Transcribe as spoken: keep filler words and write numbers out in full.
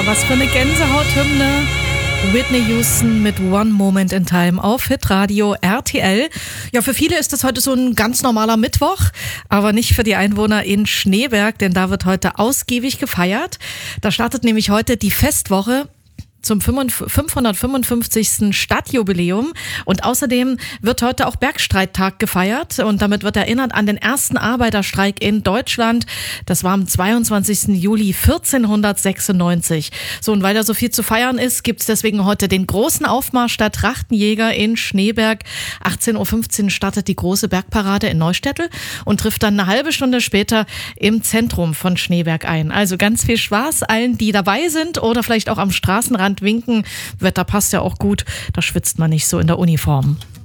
was für eine Gänsehauthymne. Whitney Houston mit One Moment in Time auf Hitradio R T L. Ja, für viele ist das heute so ein ganz normaler Mittwoch, aber nicht für die Einwohner in Schneeberg, denn da wird heute ausgiebig gefeiert. Da startet nämlich heute die Festwoche zum fünfhundertfünfundfünfzigsten Stadtjubiläum und außerdem wird heute auch Bergstreittag gefeiert und damit wird erinnert an den ersten Arbeiterstreik in Deutschland. Das war am zweiundzwanzigsten Juli vierzehnhundertsechsundneunzig. So, und weil da so viel zu feiern ist, gibt's deswegen heute den großen Aufmarsch der Trachtenjäger in Schneeberg. achtzehn Uhr fünfzehn startet die große Bergparade in Neustädtel und trifft dann eine halbe Stunde später im Zentrum von Schneeberg ein. Also ganz viel Spaß allen, die dabei sind oder vielleicht auch am Straßenrand winken. Wetter passt ja auch gut, da schwitzt man nicht so in der Uniform.